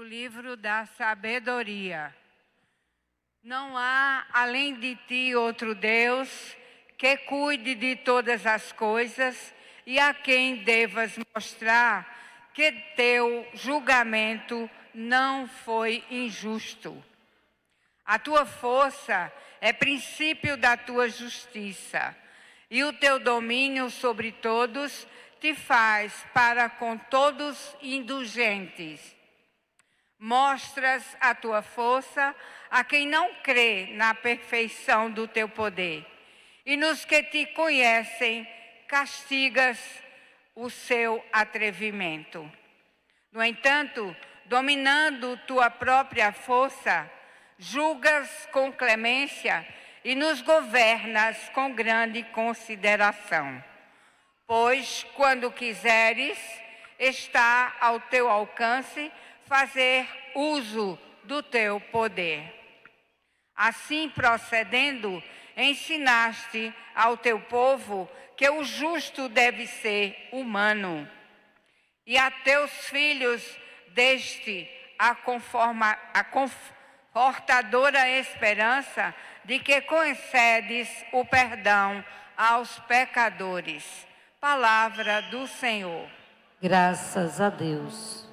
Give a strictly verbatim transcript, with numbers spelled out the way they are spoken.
do livro da sabedoria. Não há além de ti outro Deus que cuide de todas as coisas e a quem devas mostrar que teu julgamento não foi injusto. A tua força é princípio da tua justiça, e o teu domínio sobre todos te faz para com todos indulgentes. Mostras a tua força a quem não crê na perfeição do teu poder, e nos que te conhecem castigas o seu atrevimento. No entanto, dominando tua própria força, julgas com clemência e nos governas com grande consideração. Pois, quando quiseres, está ao teu alcance fazer uso do teu poder. Assim procedendo, ensinaste ao teu povo que o justo deve ser humano, e a teus filhos deste a, conforma, a confortadora esperança de que concedes o perdão aos pecadores. Palavra do Senhor. Graças a Deus.